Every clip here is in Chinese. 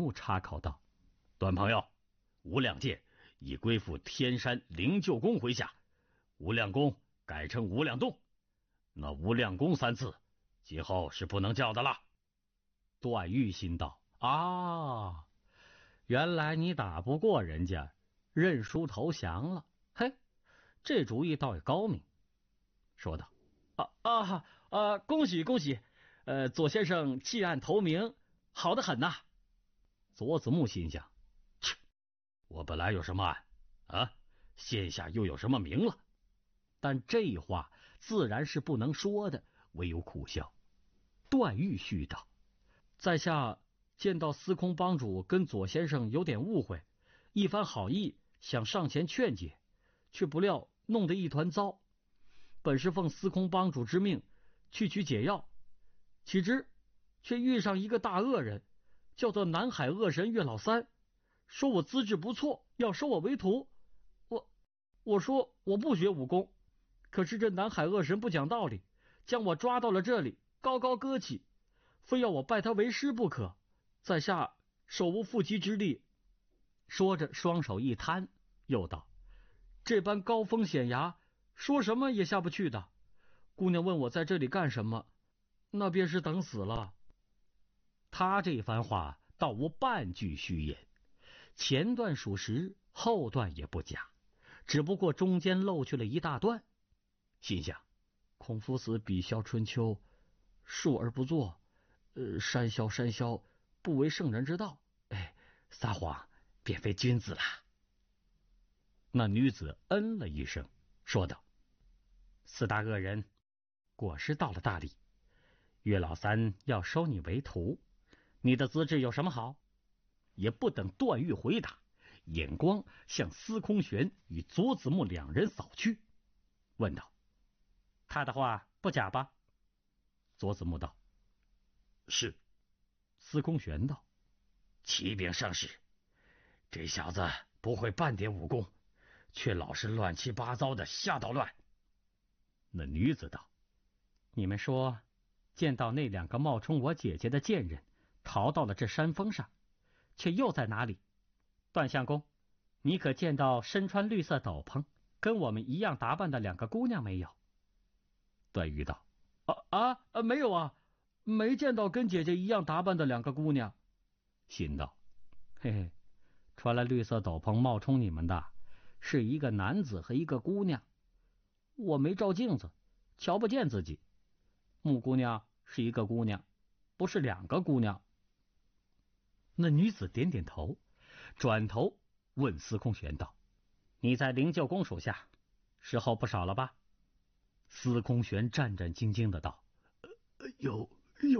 又插口道：“段朋友，无量剑已归附天山灵鹫宫麾下，无量宫改称无量洞，那无量宫3字今后是不能叫的了。”段誉心道：“啊，原来你打不过人家，认输投降了。嘿，这主意倒也高明。”说道：“恭喜恭喜！左先生弃暗投明，好得很呐。”左子木心想：“切，我本来有什么暗啊？现下又有什么明了？”但这话自然是不能说的，唯有苦笑。段誉续道：“在下见到司空帮主跟左先生有点误会，一番好意想上前劝解，却不料弄得一团糟。本是奉司空帮主之命去取解药，岂知却遇上一个大恶人，叫做南海恶神岳老三，说我资质不错，要收我为徒。我说我不学武功，可是这南海恶神不讲道理，将我抓到了这里，高高搁起，非要我拜他为师不可。在下手无缚鸡之力。”说着双手一摊，又道：“这般高风险崖，说什么也下不去的。姑娘问我在这里干什么，那便是等死了。”他这番话倒无半句虚言，前段属实，后段也不假，只不过中间漏去了一大段。心想：孔夫子比萧春秋，述而不作，山魈不为圣人之道。撒谎便非君子啦。那女子嗯了一声，说道：“四大恶人果是到了大理，岳老三要收你为徒，你的资质有什么好？”也不等段誉回答，眼光向司空玄与左子木2人扫去，问道：“他的话不假吧？”左子木道：“是。”司空玄道：“启禀圣使，这小子不会半点武功，却老是乱七八糟的瞎捣乱。”那女子道：“你们说见到那2个冒充我姐姐的贱人逃到了这山峰上，却又在哪里？段相公，你可见到身穿绿色斗篷跟我们一样打扮的2个姑娘没有？”段誉道：“没有啊，没见到跟姐姐一样打扮的2个姑娘。”心道：“嘿嘿，穿了绿色斗篷冒充你们的是一个男子和一个姑娘，我没照镜子，瞧不见自己。穆姑娘是一个姑娘，不是2个姑娘。”那女子点点头，转头问司空玄道：“你在灵鹫宫属下时候不少了吧？”司空玄战战兢兢的道：“有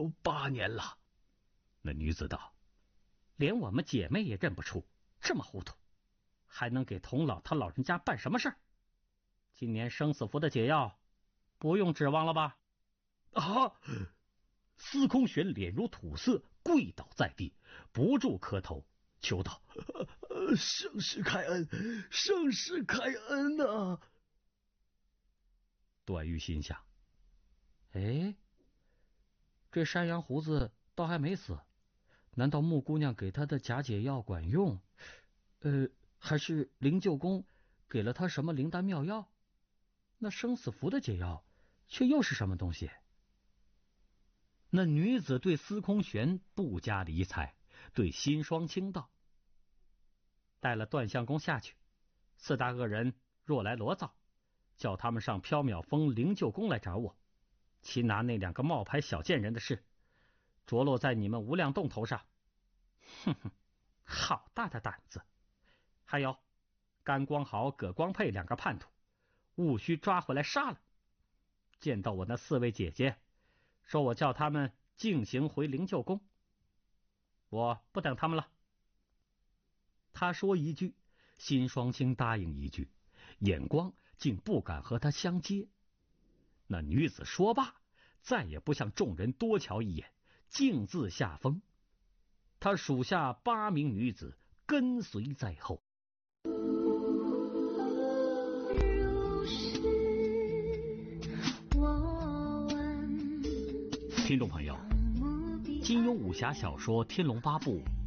8年了。”那女子道：“连我们姐妹也认不出，这么糊涂，还能给童老他老人家办什么事儿？今年生死符的解药不用指望了吧？”司空玄脸如土色，跪倒在地，不住磕头求道：“圣师开恩，圣师开恩啊！”段誉心想：这山羊胡子倒还没死，难道穆姑娘给他的假解药管用？还是灵鹫宫给了他什么灵丹妙药？那生死符的解药却又是什么东西？那女子对司空玄不加理睬，对辛双清道：“带了段相公下去，4大恶人若来罗造，叫他们上缥缈峰灵鹫宫来找我，擒拿那2个冒牌小贱人的事着落在你们无量洞头上。”哼哼，好大的胆子！还有甘光豪、葛光佩2个叛徒，务须抓回来杀了。见到我那4位姐姐，说我叫他们径行回灵鹫宫，我不等他们了。他说一句，辛双清答应一句，眼光竟不敢和他相接。那女子说罢，再也不向众人多瞧一眼，径自下峰。他属下8名女子跟随在后。听众朋友，金庸武侠小说《天龙八部》